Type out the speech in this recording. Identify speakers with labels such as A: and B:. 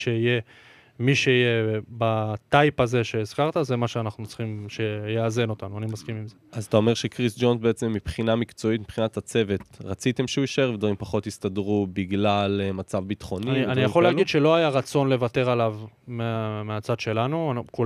A: שיהיה מי שיהיה בטייפ הזה שהזכרת, זה מה שאנחנו צריכים שיאזן אותנו, אני מסכים עם זה.
B: אז אתה אומר שקריס ג'ונס בעצם מבחינה מקצועית, מבחינת הצוות, רציתם שהוא יישאר ודברים פחות הסתדרו בגלל מצב ביטחוני?
A: אני יכול להגיד שלא היה רצון לוותר עליו מהצד שלנו,